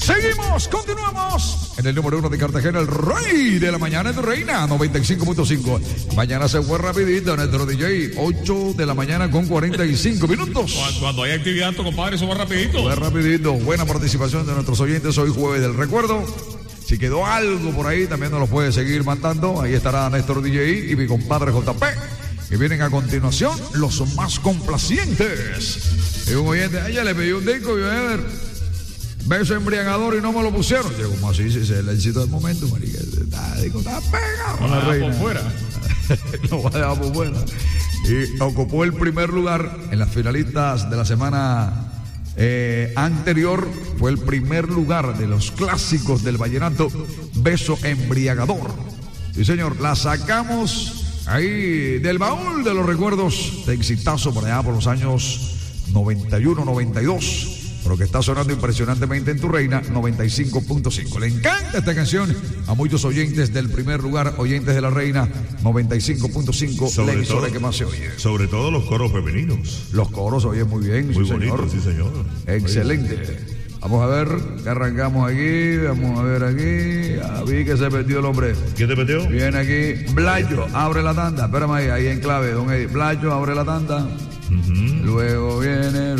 Seguimos, continuamos. En el número 1 de Cartagena, el rey de la mañana en tu reina, 95.5. Mañana se fue rapidito nuestro DJ, 8 de la mañana con 45 minutos. Cuando hay actividad, compadre, eso va rapidito. Fue rapidito. Buena participación de nuestros oyentes hoy jueves del recuerdo. Si quedó algo por ahí, también nos lo puede seguir mandando. Ahí estará Néstor DJ y mi compadre JP. Que vienen a continuación los más complacientes. Y un oyente, a ella le pidió un disco y a ver, beso embriagador y no me lo pusieron. Yo, como así, si es el éxito del momento, marica. Está pegado. Con la reina. Por fuera. Lo va a dejar por fuera. Y ocupó el primer lugar en las finalistas de la semana anterior. Fue el primer lugar de los clásicos del vallenato, Beso Embriagador. Sí, señor, la sacamos ahí del baúl de los recuerdos de exitazo por allá por los años 91, 92. Pero que está sonando impresionantemente en tu reina, 95.5. Le encanta esta canción a muchos oyentes del primer lugar, oyentes de la reina, 95.5, la emisora que más se oye. Sobre todo los coros femeninos. Los coros oyen muy bien, muy sí, bonito, señor. Sí, señor. Excelente. Vamos a ver, que arrancamos aquí, vamos a ver aquí. Vi que se metió el hombre. ¿Quién te metió? Viene aquí, Blayo, abre la tanda. Espérame ahí en clave, don Eddie. Blayo, abre la tanda. Luego viene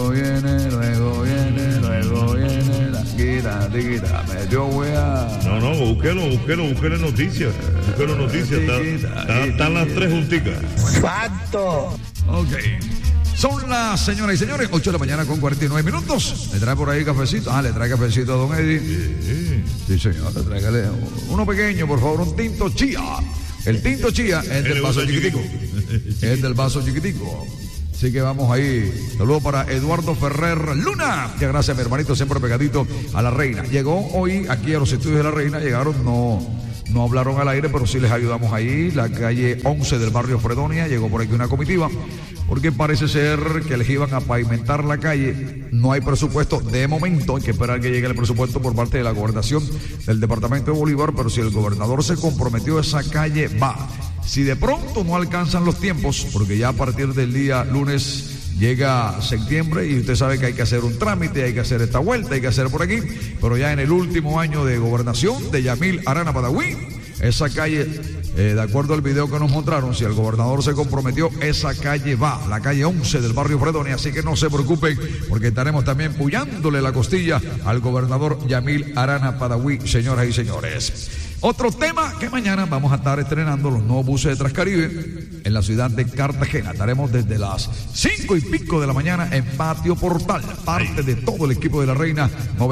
la guita, metió wea. No, búsquelo noticias. Búsquelo noticias. Están las tres junticas. ¡Facto! Ok. Son las, señoras y señores, 8 de la mañana con 49 minutos. ¿Le trae por ahí cafecito? Le trae cafecito a don Eddie. Sí, señor, tráigale uno pequeño, por favor, un tinto chía. El tinto chía es del vaso chiquitico. Es del vaso chiquitico. Así que vamos ahí. Saludos para Eduardo Ferrer Luna. Muchas gracias, mi hermanito, siempre pegadito a la reina. Llegó hoy aquí a los estudios de la reina. Llegaron, no hablaron al aire, pero sí les ayudamos ahí. La calle 11 del barrio Fredonia. Llegó por aquí una comitiva. Porque parece ser que les iban a pavimentar la calle. No hay presupuesto de momento. Hay que esperar que llegue el presupuesto por parte de la gobernación del departamento de Bolívar. Pero si el gobernador se comprometió, esa calle va. Si de pronto no alcanzan los tiempos, porque ya a partir del día lunes llega septiembre y usted sabe que hay que hacer un trámite, hay que hacer esta vuelta, hay que hacer por aquí, pero ya en el último año de gobernación de Yamil Arana Padaví, esa calle, de acuerdo al video que nos mostraron, si el gobernador se comprometió, esa calle va, la calle 11 del barrio Fredonia, así que no se preocupen, porque estaremos también pullándole la costilla al gobernador Yamil Arana Padaví, señoras y señores. Otro tema que mañana vamos a estar estrenando los nuevos buses de Transcaribe en la ciudad de Cartagena. Estaremos desde las 5 y pico de la mañana en Patio Portal. Parte de todo el equipo de la Reina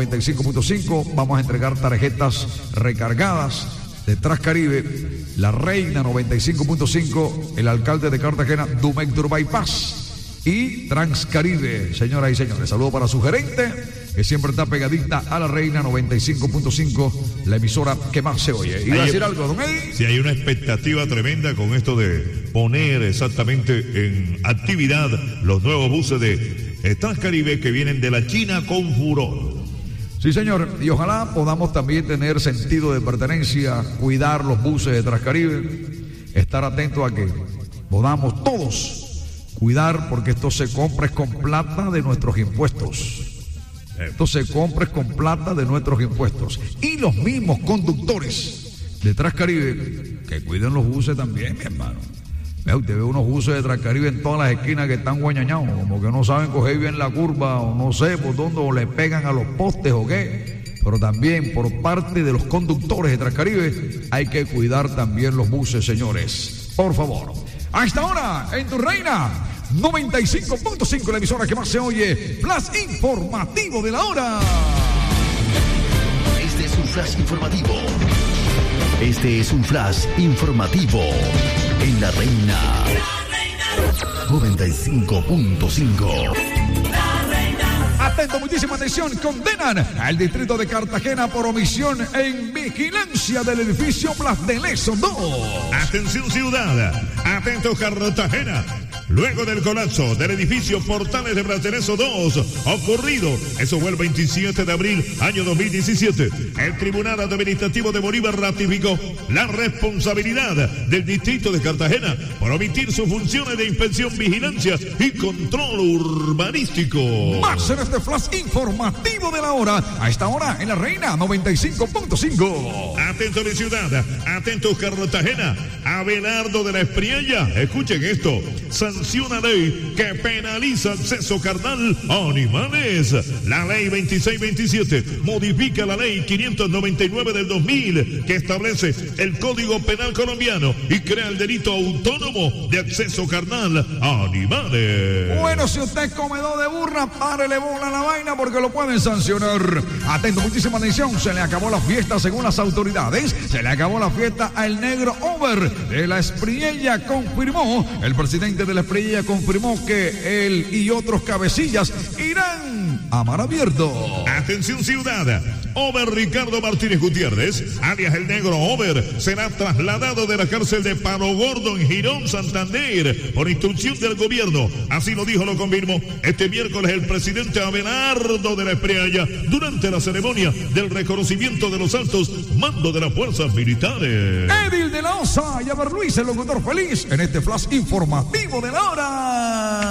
95.5. Vamos a entregar tarjetas recargadas de Transcaribe. La Reina 95.5. El alcalde de Cartagena, Dumec Durbay Paz. Y Transcaribe, señoras y señores. Saludo para su gerente, que siempre está pegadita a la Reina 95.5, la emisora que más se oye. ¿Iba a decir algo, don Eddie? Sí, hay una expectativa tremenda con esto de poner exactamente en actividad los nuevos buses de Transcaribe que vienen de la China con furor. Sí, señor, y ojalá podamos también tener sentido de pertenencia, cuidar los buses de Transcaribe, estar atentos a que podamos todos cuidar, porque esto se compra con plata de nuestros impuestos. Esto se compra con plata de nuestros impuestos. Y los mismos conductores de Transcaribe, que cuiden los buses también, mi hermano. Usted ve unos buses de Transcaribe en todas las esquinas que están guañañados, como que no saben coger bien la curva, o no sé por dónde, o le pegan a los postes o qué. Pero también por parte de los conductores de Transcaribe hay que cuidar también los buses, señores. Por favor. A esta hora, en tu reina 95.5, la emisora que más se oye, Flash informativo de la hora. Este es un flash informativo. Este es un flash informativo en la reina 95.5. Atento, muchísima atención. Condenan al distrito de Cartagena por omisión en vigilancia del edificio Blas de Leso 2. Atención, ciudad. Atento, Cartagena. luego del colapso del edificio Portales de Bracerezo 2, ocurrido, eso fue el 27 de abril, año 2017, el Tribunal Administrativo de Bolívar ratificó la responsabilidad del Distrito de Cartagena por omitir sus funciones de inspección, vigilancia y control urbanístico. Más en este flash informativo de la hora, a esta hora en La Reina 95.5. Atento mi ciudad, atento Cartagena, Abelardo de la Espriella, escuchen esto, sanciona ley que penaliza acceso carnal a animales. La ley 2627 modifica la ley 599 del 2000 que establece el Código Penal colombiano y crea el delito autónomo de acceso carnal a animales. Bueno, si usted es comedor de burra, párele bola a la vaina porque lo pueden sancionar. Atento, muchísima atención, se le acabó la fiesta según las autoridades, se le acabó la fiesta al negro Over de la Espriella, confirmó, el presidente de la Espriella confirmó que él y otros cabecillas irán a mar abierto. Atención ciudad, Over Ricardo Martínez Gutiérrez, alias el negro Over, será trasladado de la cárcel de Palo Gordo en Girón, Santander, por instrucción del gobierno. Así lo dijo, lo confirmó este miércoles el presidente Abelardo de la Espriella durante la ceremonia del reconocimiento de los altos mandos de las fuerzas militares. Edil de la Osa y Luis, el locutor feliz, en este flash informativo de la hora.